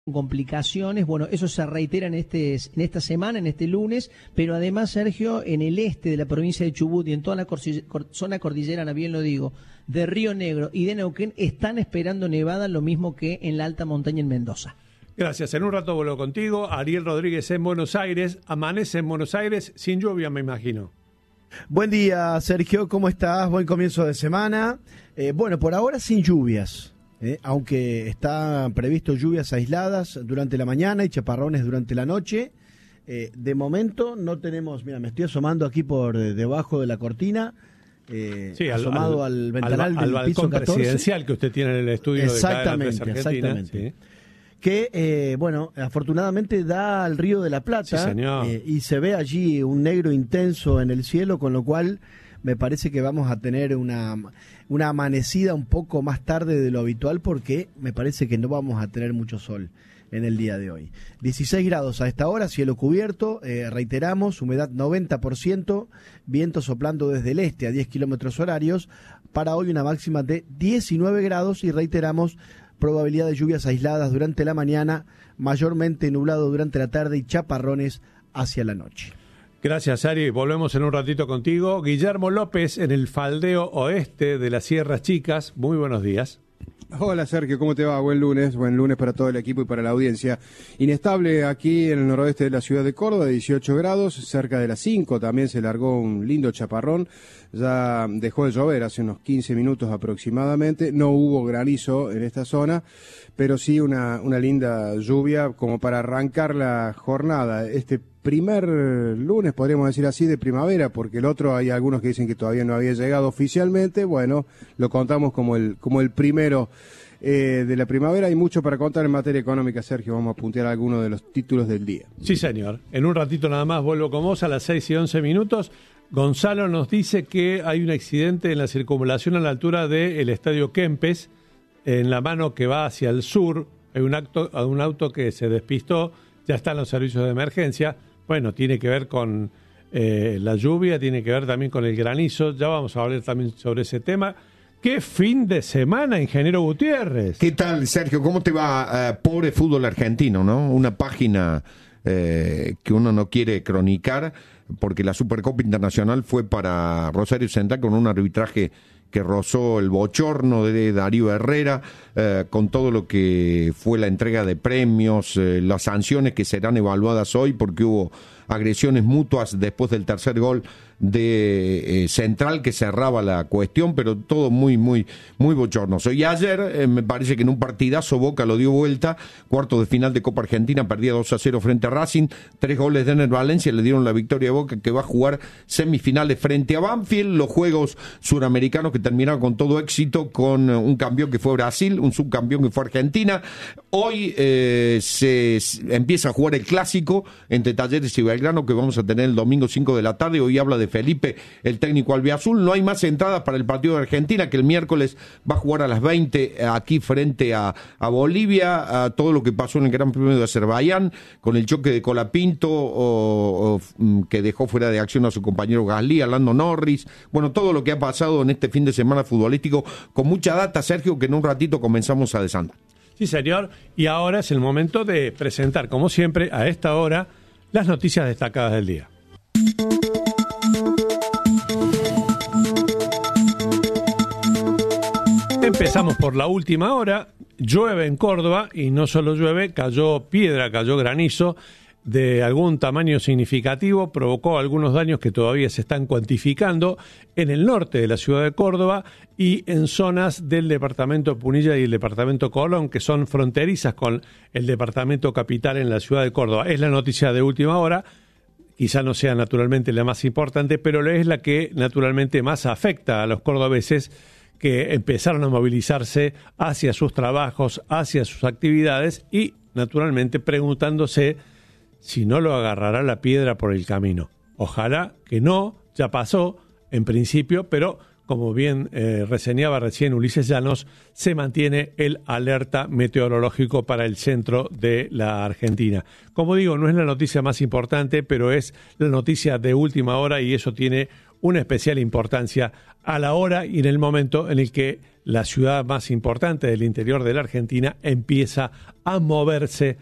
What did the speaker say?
complicaciones. Bueno, eso se reitera en esta semana, en este lunes, pero además, Sergio, en el este de la provincia de Chubut y en toda la zona cordillerana, bien lo digo, de Río Negro y de Neuquén, están esperando nevada, lo mismo que en la alta montaña en Mendoza. Gracias. En un rato vuelvo contigo. Ariel Rodríguez en Buenos Aires. Amanece en Buenos Aires sin lluvia, me imagino. Buen día, Sergio. ¿Cómo estás? Buen comienzo de semana. Bueno, por ahora sin lluvias. Aunque están previstos lluvias aisladas durante la mañana y chaparrones durante la noche, de momento no tenemos. Mira, me estoy asomando aquí por debajo de la cortina, sí, asomado al ventanal del al piso balcón 14. Presidencial que usted tiene en el estudio de Cadena 3 Argentina. Exactamente. Sí. Que, bueno, afortunadamente da al Río de la Plata, sí, señor. Y se ve allí un negro intenso en el cielo, con lo cual me parece que vamos a tener una amanecida un poco más tarde de lo habitual, porque me parece que no vamos a tener mucho sol en el día de hoy. 16 grados a esta hora, cielo cubierto, reiteramos, humedad 90%, viento soplando desde el este a 10 kilómetros horarios, para hoy una máxima de 19 grados y reiteramos, probabilidad de lluvias aisladas durante la mañana, mayormente nublado durante la tarde y chaparrones hacia la noche. Gracias, Ari. Volvemos en un ratito contigo. Guillermo López en el faldeo oeste de las Sierras Chicas. Muy buenos días. Hola, Sergio, ¿cómo te va? Buen lunes para todo el equipo y para la audiencia. Inestable aquí en el noroeste de la ciudad de Córdoba, 18 grados, cerca de las 5 también se largó un lindo chaparrón, ya dejó de llover hace unos 15 minutos aproximadamente, no hubo granizo en esta zona, pero sí una linda lluvia como para arrancar la jornada. Este primer lunes, podríamos decir así, de primavera, porque el otro hay algunos que dicen que todavía no había llegado oficialmente. Bueno, lo contamos como el primero de la primavera. Hay mucho para contar en materia económica, Sergio. Vamos a puntear algunos de los títulos del día. Sí, señor. En un ratito nada más vuelvo con vos a las 6:11. Gonzalo nos dice que hay un accidente en la circunvalación a la altura del Estadio Kempes, en la mano que va hacia el sur. Hay un auto que se despistó, ya están los servicios de emergencia. Bueno, tiene que ver con la lluvia, tiene que ver también con el granizo. Ya vamos a hablar también sobre ese tema. ¡Qué fin de semana, ingeniero Gutiérrez! ¿Qué tal, Sergio? ¿Cómo te va? Pobre fútbol argentino, ¿no? Una página que uno no quiere cronicar, porque la Supercopa Internacional fue para Rosario Central con un arbitraje que rozó el bochorno de Darío Herrera, con todo lo que fue la entrega de premios, las sanciones que serán evaluadas hoy, porque hubo agresiones mutuas después del tercer gol de Central que cerraba la cuestión, pero todo muy bochornoso. Y ayer me parece que en un partidazo Boca lo dio vuelta, cuarto de final de Copa Argentina, perdía 2-0 frente a Racing, 3 goles de Ener Valencia le dieron la victoria a Boca, que va a jugar semifinales frente a Banfield, los Juegos Suramericanos que terminaron con todo éxito, con un campeón que fue Brasil, un subcampeón que fue Argentina. Hoy se empieza a jugar el clásico entre Talleres y Belgrano, que vamos a tener el domingo 5 de la tarde. Hoy habla de Felipe, el técnico albiazul. No hay más entradas para el partido de Argentina, que el miércoles va a jugar a las 20 aquí frente a Bolivia. A todo lo que pasó en el Gran Premio de Azerbaiyán, con el choque de Colapinto, que dejó fuera de acción a su compañero Gasly, a Lando Norris. Bueno, todo lo que ha pasado en este fin de semana futbolístico, con mucha data, Sergio, que en un ratito comenzamos a desandar. Sí, señor. Y ahora es el momento de presentar, como siempre, a esta hora, las noticias destacadas del día. Empezamos por la última hora. Llueve en Córdoba y no solo llueve, cayó piedra, cayó granizo de algún tamaño significativo, provocó algunos daños que todavía se están cuantificando en el norte de la ciudad de Córdoba y en zonas del departamento Punilla y el departamento Colón, que son fronterizas con el departamento capital en la ciudad de Córdoba. Es la noticia de última hora. Quizá no sea naturalmente la más importante, pero es la que naturalmente más afecta a los cordobeses, que empezaron a movilizarse hacia sus trabajos, hacia sus actividades y naturalmente preguntándose si no lo agarrará la piedra por el camino. Ojalá que no, ya pasó en principio, pero como bien reseñaba recién Ulises Llanos, se mantiene el alerta meteorológico para el centro de la Argentina. Como digo, no es la noticia más importante, pero es la noticia de última hora y eso tiene una especial importancia a la hora y en el momento en el que la ciudad más importante del interior de la Argentina empieza a moverse